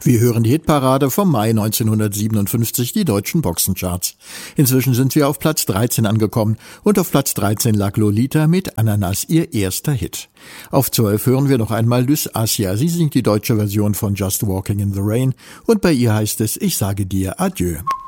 Wir hören die Hitparade vom Mai 1957, die deutschen Boxencharts. Inzwischen sind wir auf Platz 13 angekommen und auf Platz 13 lag Lolita mit Ananas, ihr erster Hit. Auf 12 hören wir noch einmal Lys Assia, sie singt die deutsche Version von Just Walking in the Rain und bei ihr heißt es, ich sage dir Adieu.